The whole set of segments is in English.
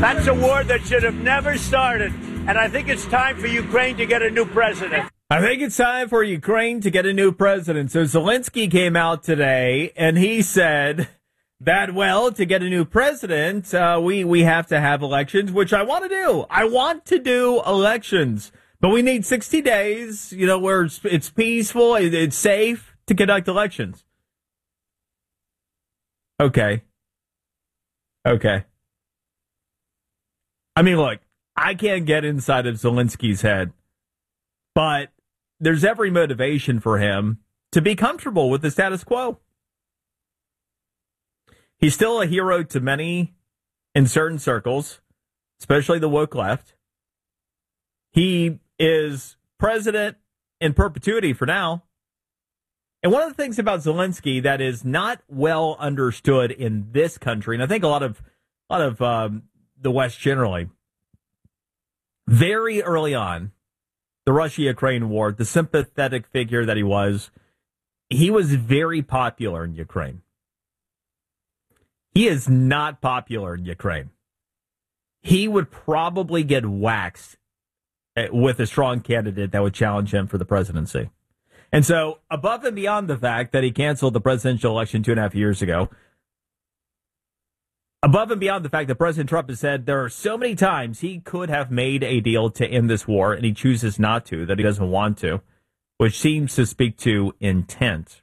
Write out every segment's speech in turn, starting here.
That's a war that should have never started. And I think it's time for Ukraine to get a new president. I think it's time for Ukraine to get a new president. So Zelensky came out today and he said that, well, to get a new president, we have to have elections, which I want to do. I want to do elections, but we need 60 days, where it's peaceful, it's safe to conduct elections. Okay. I mean, look, I can't get inside of Zelensky's head, but there's every motivation for him to be comfortable with the status quo. He's still a hero to many in certain circles, especially the woke left. He is president in perpetuity for now. And one of the things about Zelensky that is not well understood in this country, and I think a lot of the West generally, very early on, the Russia-Ukraine war, the sympathetic figure that he was very popular in Ukraine. He is not popular in Ukraine. He would probably get waxed with a strong candidate that would challenge him for the presidency. And so, above and beyond the fact that he canceled the presidential election 2.5 years ago, above and beyond the fact that President Trump has said there are so many times he could have made a deal to end this war, and he chooses not to, that he doesn't want to, which seems to speak to intent.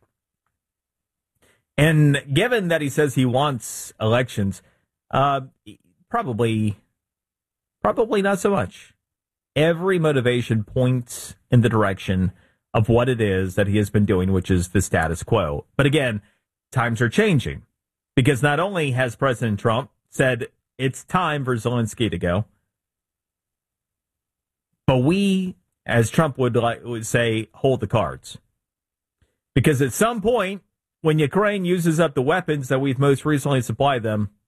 And given that he says he wants elections, probably not so much. Every motivation points in the direction of what it is that he has been doing, which is the status quo. But again, times are changing. Because not only has President Trump said it's time for Zelensky to go, but we, as Trump would say, hold the cards. Because at some point, when Ukraine uses up the weapons that we've most recently supplied them,